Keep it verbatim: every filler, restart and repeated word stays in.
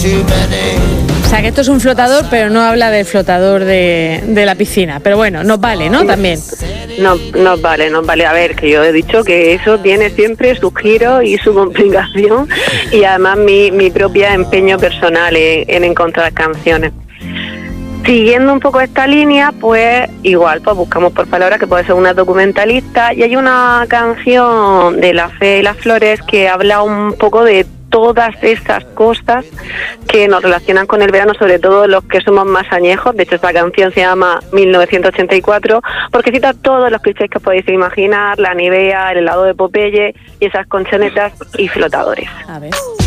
O sea, que esto es un flotador, pero no habla del flotador de, de la piscina. Pero bueno, nos vale, ¿no? También. No, nos vale, nos vale. A ver, que yo he dicho que eso tiene siempre su giro y su complicación y además mi, mi propio empeño personal en, en encontrar canciones. Siguiendo un poco esta línea, pues igual, pues buscamos por palabras que puede ser una documentalista y hay una canción de La Fe y las Flores que habla un poco de todas esas cosas que nos relacionan con el verano, sobre todo los que somos más añejos. De hecho, esta canción se llama mil novecientos ochenta y cuatro porque cita todos los clichés que podéis imaginar, la Nivea, el helado de Popeye y esas conchonetas y flotadores. A ver.